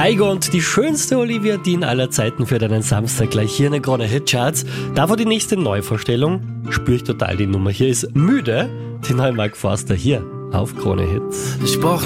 Kaigo und die schönste Olivia Dean aller Zeiten für deinen Samstag gleich hier in den Krone Hitcharts. Davor die nächste Neuvorstellung. Spür ich total die Nummer. Hier ist Müde, die neue Mark Forster hier auf Krone Hits. Ich brauch